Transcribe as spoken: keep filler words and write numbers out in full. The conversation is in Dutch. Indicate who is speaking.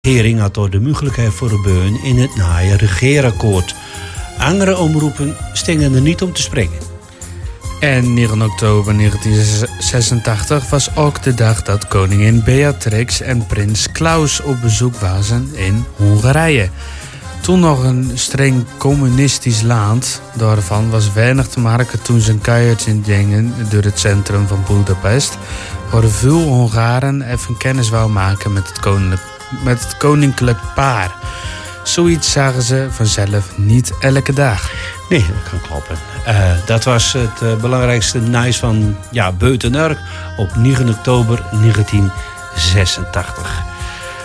Speaker 1: De regering had door de mogelijkheid voor de beun in het naaie regeerakkoord. Andere omroepen stingen er niet om te springen.
Speaker 2: En negen oktober negentien zesentachtig was ook de dag dat koningin Beatrix en prins Klaus op bezoek waren in Hongarije. Toen nog een streng communistisch land, daarvan was weinig te maken toen ze een kaartje gingen door het centrum van Budapest, waar veel Hongaren even kennis wou maken met het koninklijk, met het koninklijk paar. Zoiets zagen ze vanzelf niet elke dag.
Speaker 1: Nee, dat kan kloppen. Uh, dat was het uh, belangrijkste nieuws van ja, Buitenurk op negen oktober negentien zesentachtig.